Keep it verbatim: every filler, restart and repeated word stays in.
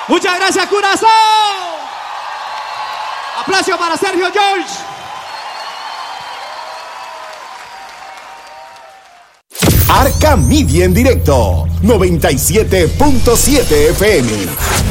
Muchas gracias, Curazao. Aplauso para Sergio George. Arca Media en directo, noventa y siete punto siete F M.